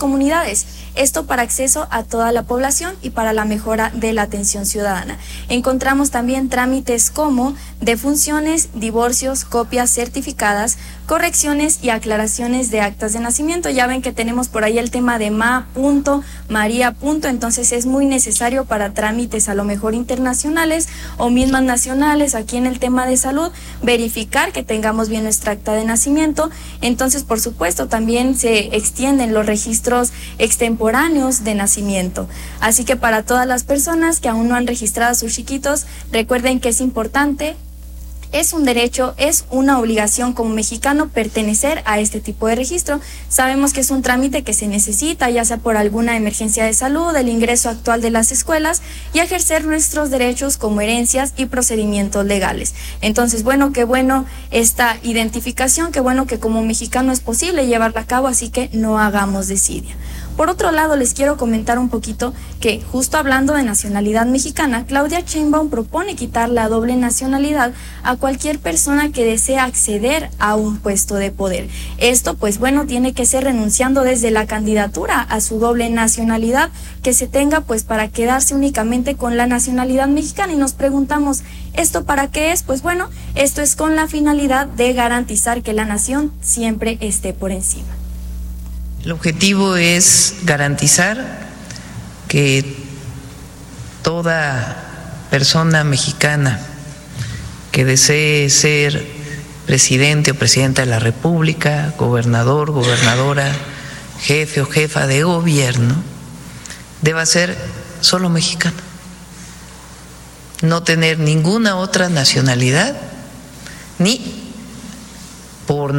comunidades. Esto para acceso a toda la población y para la mejora de la atención ciudadana. Encontramos también trámites como defunciones, divorcios, copias certificadas, correcciones y aclaraciones de actas de nacimiento. Ya ven que tenemos por ahí el tema de María. Entonces es muy necesario para trámites a lo mejor internacionales o mismas nacionales. Aquí en el tema de salud, verificar que tengamos bien nuestra acta de nacimiento. Entonces, por supuesto, también se extienden los registros extemporáneos de nacimiento. Así que para todas las personas que aún no han registrado a sus chiquitos, recuerden que es importante. Es un derecho, es una obligación como mexicano pertenecer a este tipo de registro. Sabemos que es un trámite que se necesita, ya sea por alguna emergencia de salud, el ingreso actual de las escuelas y ejercer nuestros derechos como herencias y procedimientos legales. Entonces, bueno, qué bueno esta identificación, qué bueno que como mexicano es posible llevarla a cabo, así que no hagamos desidia. Por otro lado, les quiero comentar un poquito que, justo hablando de nacionalidad mexicana, Claudia Sheinbaum propone quitar la doble nacionalidad a cualquier persona que desee acceder a un puesto de poder. Esto, pues bueno, tiene que ser renunciando desde la candidatura a su doble nacionalidad que se tenga, pues para quedarse únicamente con la nacionalidad mexicana. Y nos preguntamos, ¿esto para qué es? Pues bueno, esto es con la finalidad de garantizar que la nación siempre esté por encima. El objetivo es garantizar que toda persona mexicana que desee ser presidente o presidenta de la República, gobernador, gobernadora, jefe o jefa de gobierno, deba ser solo mexicano, no tener ninguna otra nacionalidad, ni por,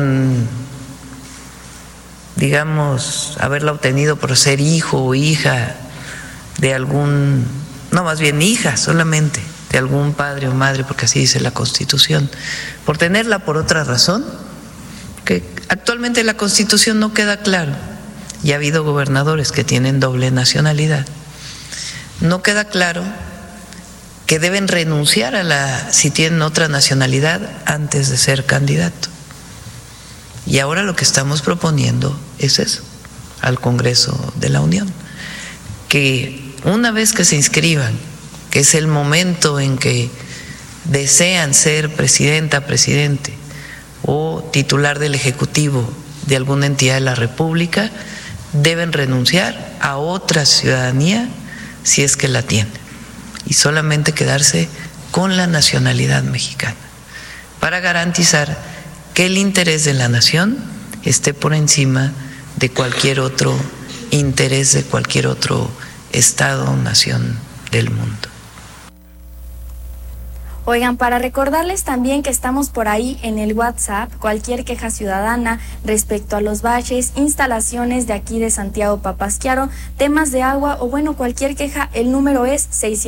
digamos, haberla obtenido por ser hijo o hija de algún, no, más bien hija solamente de algún padre o madre, porque así dice la Constitución, por tenerla por otra razón, que actualmente en la Constitución no queda claro, y ha habido gobernadores que tienen doble nacionalidad, no queda claro que deben renunciar a si tienen otra nacionalidad antes de ser candidato. Y ahora lo que estamos proponiendo es eso, al Congreso de la Unión, que una vez que se inscriban, que es el momento en que desean ser presidenta, presidente o titular del Ejecutivo de alguna entidad de la República, deben renunciar a otra ciudadanía si es que la tienen y solamente quedarse con la nacionalidad mexicana para garantizar que el interés de la nación esté por encima de cualquier otro interés de cualquier otro estado o nación del mundo. Oigan, para recordarles también que estamos por ahí en el WhatsApp, cualquier queja ciudadana respecto a los baches, instalaciones de aquí de Santiago Papasquiaro, temas de agua o bueno, cualquier queja, el número es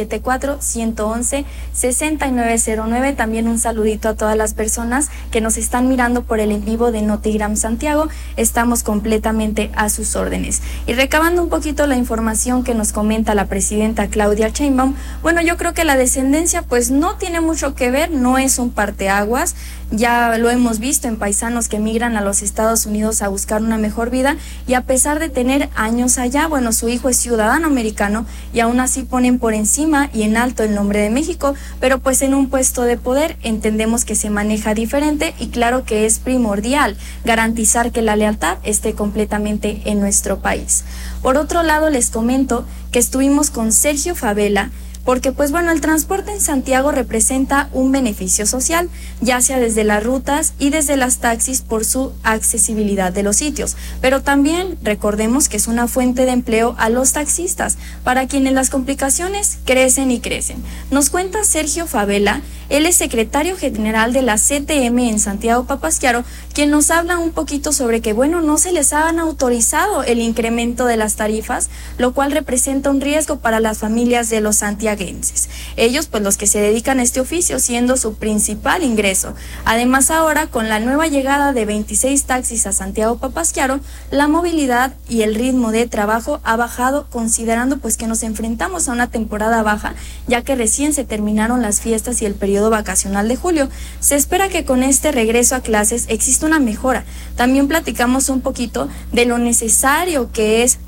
674-111-6909. También un saludito a todas las personas que nos están mirando por el en vivo de Notigram Santiago, estamos completamente a sus órdenes. Y recabando un poquito la información que nos comenta la presidenta Claudia Sheinbaum, bueno, yo creo que la descendencia pues no tiene mucho que ver, no es un parteaguas, ya lo hemos visto en paisanos que migran a los Estados Unidos a buscar una mejor vida y a pesar de tener años allá, bueno, su hijo es ciudadano americano y aún así ponen por encima y en alto el nombre de México, pero pues en un puesto de poder entendemos que se maneja diferente y claro que es primordial garantizar que la lealtad esté completamente en nuestro país. Por otro lado, les comento que estuvimos con Sergio Favela, porque pues bueno, el transporte en Santiago representa un beneficio social, ya sea desde las rutas y desde las taxis por su accesibilidad de los sitios, pero también recordemos que es una fuente de empleo a los taxistas, para quienes las complicaciones crecen y crecen. Nos cuenta Sergio Favela, él es secretario general de la CTM en Santiago Papasquiaro, quien nos habla un poquito sobre que bueno, no se les han autorizado el incremento de las tarifas, lo cual representa un riesgo para las familias de los santiaguenses. Ellos, pues los que se dedican a este oficio, siendo su principal ingreso. Además, ahora con la nueva llegada de 26 taxis a Santiago Papasquiaro, la movilidad y el ritmo de trabajo ha bajado, considerando pues que nos enfrentamos a una temporada baja, ya que recién se terminaron las fiestas y el periodo vacacional de julio. Se espera que con este regreso a clases exista una mejora. También platicamos un poquito de lo necesario que es